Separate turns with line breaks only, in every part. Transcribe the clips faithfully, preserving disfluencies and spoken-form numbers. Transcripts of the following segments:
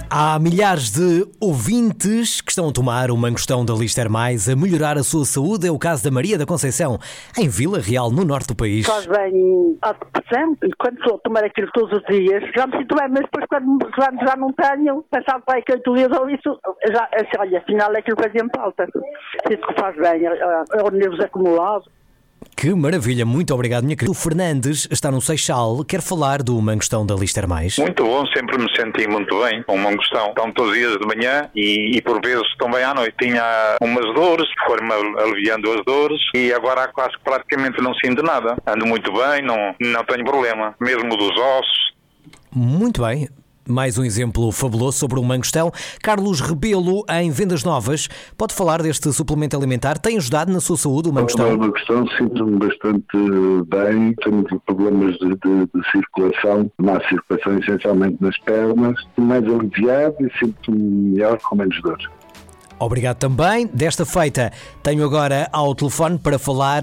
Há milhares de ouvintes que estão a tomar o mangostão da Lister Mais a melhorar a sua saúde. É o caso da Maria da Conceição, em Vila Real, no norte do país.
Faz bem à depressão, e quando estou a tomar aquilo todos os dias, já me sinto bem, mas depois quando já, já não tenho, passado para aí que oito dias ou isso, já, assim, olha, afinal é aquilo que fazia-me falta. Sinto que faz bem, é, é o nervos acumulado.
Que maravilha, muito obrigado, minha querida. O Fernandes está no Seixal, quer falar do mangostão da Lister Mais.
Muito bom, sempre me senti muito bem com o mangostão. Estão todos os dias de manhã e, e por vezes também à noite. Tinha umas dores, foram-me aliviando as dores e agora quase praticamente não sinto nada. Ando muito bem, não, não tenho problema, mesmo dos ossos.
Muito bem. Mais um exemplo fabuloso sobre o mangostão. Carlos Rebelo, em Vendas Novas, pode falar deste suplemento alimentar. Tem ajudado na sua saúde o mangostão?
O mangostão sinto-me bastante bem. Tenho problemas de, de, de circulação, má circulação, essencialmente nas pernas. Estou mais aliviado e sinto-me melhor com menos dor.
Obrigado também. Desta feita, tenho agora ao telefone para falar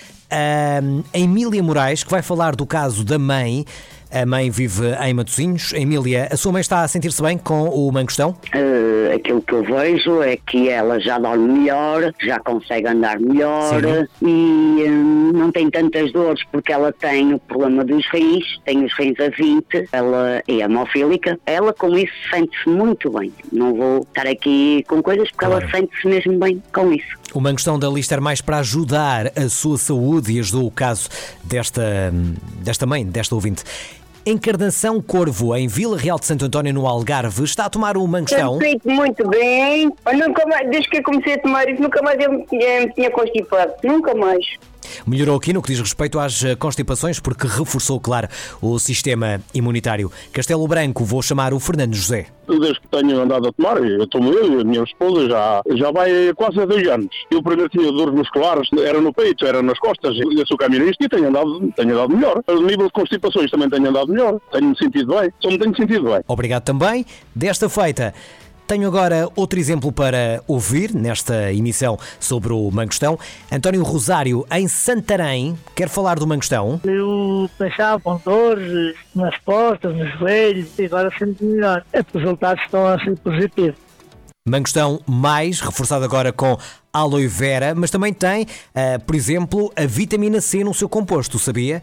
a Emília Moraes, que vai falar do caso da mãe. A mãe vive em Matosinhos. Emília, a sua mãe está a sentir-se bem com o mangostão?
Uh, aquilo que eu vejo é que ela já dorme melhor, já consegue andar melhor. Sim. E um, não tem tantas dores porque ela tem o problema dos rins, tem os rins a vinte, ela é hemofílica. Ela com isso sente-se muito bem. Não vou estar aqui com coisas porque claro. Ela sente-se mesmo bem com isso.
O mangostão da Lister Mais para ajudar a sua saúde, e ajudou o caso desta, desta mãe, desta ouvinte. Encarnação Corvo, em Vila Real de Santo António, no Algarve, está a tomar o mangostão?
Eu sinto muito bem. Eu nunca mais, desde que eu comecei a tomar isso, nunca mais eu me tinha, me tinha constipado. Nunca mais.
Melhorou aqui no que diz respeito às constipações, porque reforçou, claro, o sistema imunitário. Castelo Branco, vou chamar o Fernando José.
Desde que tenho andado a tomar, eu tomo eu e a minha esposa já, já vai quase há dois anos. Eu primeiro tinha dores musculares, era no peito, era nas costas, eu sou caminhonista e tenho andado, tenho andado melhor. O nível de constipações também tenho andado melhor, tenho-me sentido bem, só me tenho sentido bem.
Obrigado também. Desta feita, tenho agora outro exemplo para ouvir nesta emissão sobre o mangostão. António Rosário, em Santarém, quer falar do mangostão?
Eu pensava com dores nas costas, nos joelhos, e agora sinto melhor. Os resultados estão a ser positivos.
Mangostão mais, reforçado agora com aloe vera, mas também tem, uh, por exemplo, a vitamina C no seu composto, sabia?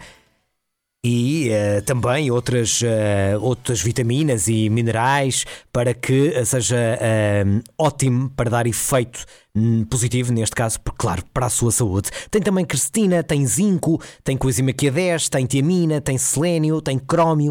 E uh, também outras, uh, outras vitaminas e minerais para que uh, seja uh, ótimo para dar efeito um, positivo, neste caso, porque, claro, para a sua saúde. Tem também quercetina, tem zinco, tem coenzima Q dez, tem tiamina, tem selênio, tem crómio.